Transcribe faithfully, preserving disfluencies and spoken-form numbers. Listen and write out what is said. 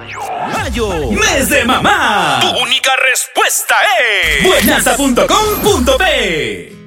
Mayo, mes de mamá. Tu única respuesta es buenaza punto com punto pe.